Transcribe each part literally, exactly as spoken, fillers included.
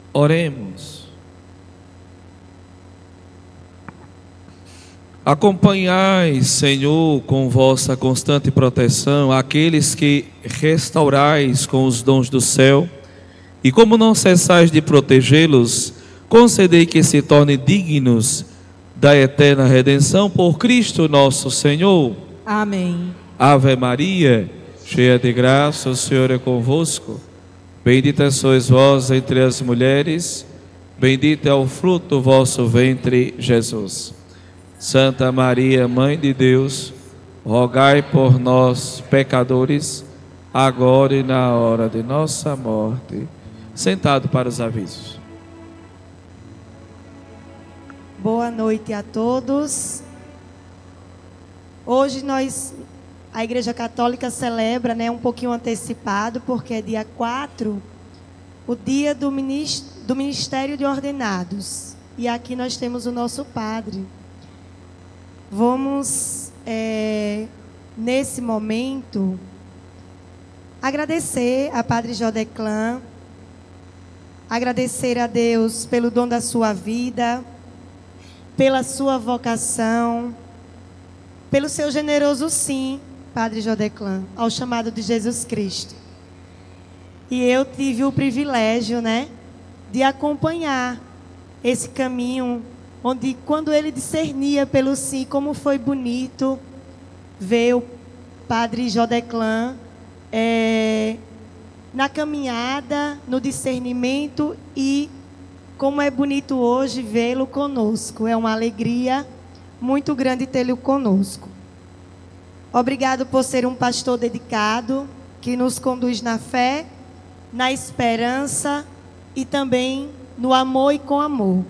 Oremos. Acompanhai, Senhor, com vossa constante proteção aqueles que restaurais com os dons do céu, e como não cessais de protegê-los, concedei que se tornem dignos da eterna redenção por Cristo nosso Senhor. Amém. Ave Maria, cheia de graça, o Senhor é convosco. Bendita sois vós entre as mulheres, bendito é o fruto do vosso ventre, Jesus. Santa Maria, Mãe de Deus, rogai por nós, pecadores, agora e na hora de nossa morte. Sentado para os avisos. Boa noite a todos. Hoje nós, a Igreja Católica celebra, né, um pouquinho antecipado, porque é dia quatro, o dia do Ministério, do Ministério de Ordenados. E aqui nós temos o nosso padre. Vamos, é, nesse momento, agradecer a Padre Jodeclan, agradecer a Deus pelo dom da sua vida, pela sua vocação, pelo seu generoso sim, Padre Jodeclan, ao chamado de Jesus Cristo. E eu tive o privilégio, né, de acompanhar esse caminho, onde quando ele discernia pelo sim, como foi bonito ver o Padre Jodeclan é, na caminhada, no discernimento, e como é bonito hoje vê-lo conosco. É uma alegria muito grande tê-lo conosco. Obrigado por ser um pastor dedicado, que nos conduz na fé, na esperança e também no amor e com amor.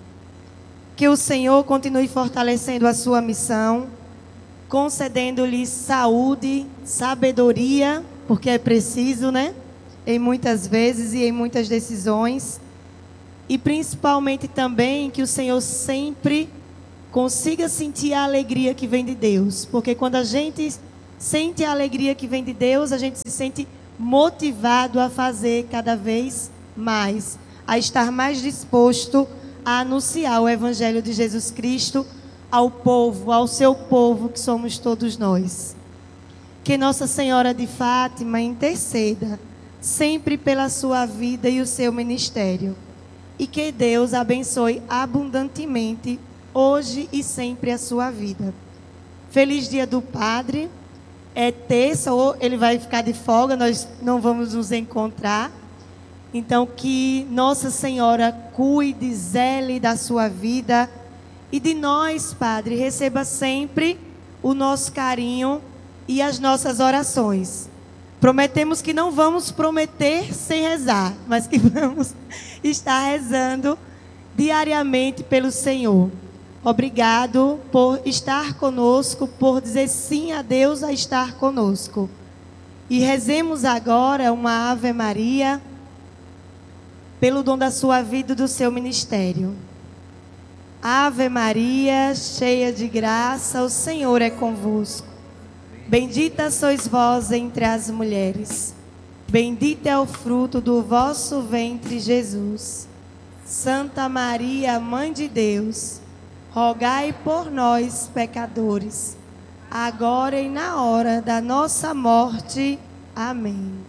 Que o Senhor continue fortalecendo a sua missão, concedendo-lhe saúde, sabedoria, porque é preciso, né? Em muitas vezes e em muitas decisões. E principalmente também que o Senhor sempre consiga sentir a alegria que vem de Deus. Porque quando a gente sente a alegria que vem de Deus, a gente se sente motivado a fazer cada vez mais, a estar mais disposto a anunciar o Evangelho de Jesus Cristo ao povo, ao seu povo, que somos todos nós. Que Nossa Senhora de Fátima interceda sempre pela sua vida e o seu ministério. E que Deus abençoe abundantemente, hoje e sempre, a sua vida. Feliz Dia do Padre. É terça, ou ele vai ficar de folga, nós não vamos nos encontrar. Então, que Nossa Senhora cuide, zele da sua vida. E de nós, Padre, receba sempre o nosso carinho e as nossas orações. Prometemos que não vamos prometer sem rezar, mas que vamos estar rezando diariamente pelo Senhor. Obrigado por estar conosco, por dizer sim a Deus a estar conosco. E rezemos agora uma Ave Maria, pelo dom da sua vida e do seu ministério. Ave Maria, cheia de graça, o Senhor é convosco. Bendita sois vós entre as mulheres. Bendito é o fruto do vosso ventre, Jesus. Santa Maria, Mãe de Deus, rogai por nós, pecadores, agora e na hora da nossa morte. Amém.